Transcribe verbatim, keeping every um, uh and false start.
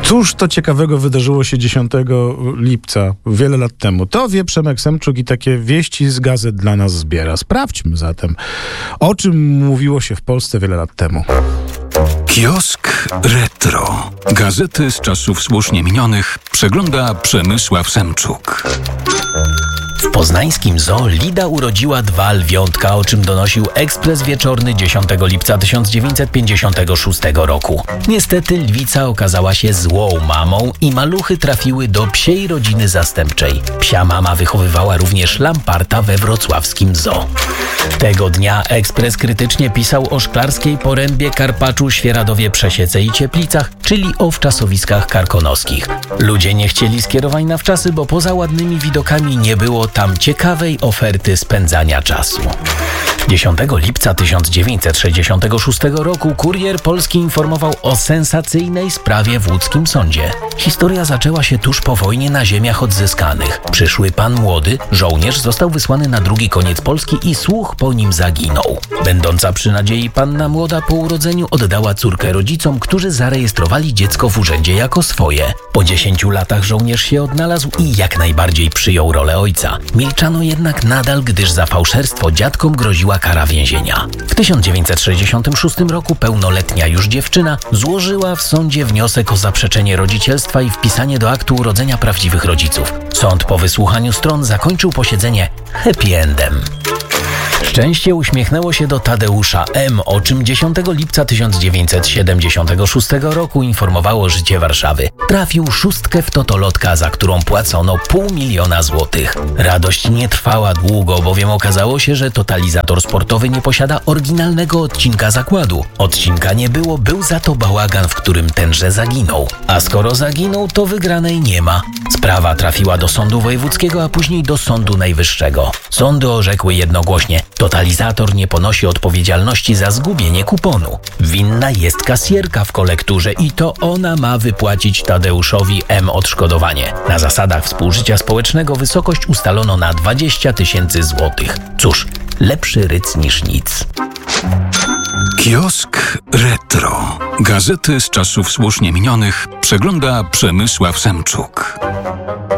Cóż to ciekawego wydarzyło się dziesiątego lipca, wiele lat temu? To wie Przemek Semczuk i takie wieści z gazet dla nas zbiera. Sprawdźmy zatem, o czym mówiło się w Polsce wiele lat temu. Kiosk Retro. Gazety z czasów słusznie minionych przegląda Przemysław Semczuk. W poznańskim zoo Lida urodziła dwa lwiątka, o czym donosił Ekspres Wieczorny dziesiątego lipca tysiąc dziewięćset pięćdziesiątego szóstego roku. Niestety lwica okazała się złą mamą i maluchy trafiły do psiej rodziny zastępczej. Psia mama wychowywała również lamparta we wrocławskim zoo. Tego dnia Ekspres krytycznie pisał o Szklarskiej Porębie, Karpaczu, Świeradowie, Przesiece i Cieplicach, czyli o wczasowiskach karkonoskich. Ludzie nie chcieli skierowań na wczasy, bo poza ładnymi widokami nie było tam ciekawej oferty spędzania czasu. dziesiątego lipca tysiąc dziewięćset sześćdziesiątego szóstego roku Kurier Polski informował o sensacyjnej sprawie w łódzkim sądzie. Historia zaczęła się tuż po wojnie na ziemiach odzyskanych. Przyszły pan młody, żołnierz, został wysłany na drugi koniec Polski i słuch po nim zaginął. Będąca przy nadziei panna młoda po urodzeniu oddała córkę rodzicom, którzy zarejestrowali dziecko w urzędzie jako swoje. Po dziesięciu latach żołnierz się odnalazł i jak najbardziej przyjął rolę ojca. Milczano jednak nadal, gdyż za fałszerstwo dziadkom groziła kara więzienia. W tysiąc dziewięćset sześćdziesiątym szóstym roku pełnoletnia już dziewczyna złożyła w sądzie wniosek o zaprzeczenie rodzicielstwa i wpisanie do aktu urodzenia prawdziwych rodziców. Sąd po wysłuchaniu stron zakończył posiedzenie happy endem. Szczęście uśmiechnęło się do Tadeusza M., o czym dziesiątego lipca tysiąc dziewięćset siedemdziesiątego szóstego roku informowało Życie Warszawy. Trafił szóstkę w totolotka, za którą płacono pół miliona złotych. Radość nie trwała długo, bowiem okazało się, że totalizator sportowy nie posiada oryginalnego odcinka zakładu. Odcinka nie było, był za to bałagan, w którym tenże zaginął. A skoro zaginął, to wygranej nie ma. Sprawa trafiła do Sądu Wojewódzkiego, a później do Sądu Najwyższego. Sądy orzekły jednogłośnie: totalizator nie ponosi odpowiedzialności za zgubienie kuponu. Winna jest kasjerka w kolekturze i to ona ma wypłacić Tadeuszowi M. odszkodowanie. Na zasadach współżycia społecznego wysokość ustalono na dwadzieścia tysięcy złotych. Cóż, lepszy ryc niż nic. Kiosk Retro. Gazety z czasów słusznie minionych przegląda Przemysław Semczuk.